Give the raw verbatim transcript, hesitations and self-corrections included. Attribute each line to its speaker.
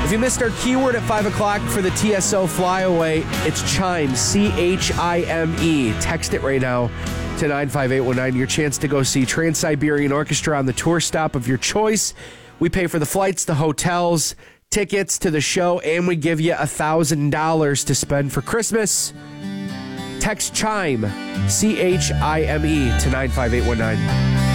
Speaker 1: If you missed our keyword at five o'clock for the T S O flyaway, it's Chime, C H I M E. Text it right now to nine five eight one nine. Your chance to go see Trans-Siberian Orchestra on the tour stop of your choice. We pay for the flights, the hotels, tickets to the show, and we give you one thousand dollars to spend for Christmas. Text Chime, C H I M E, to nine five eight one nine.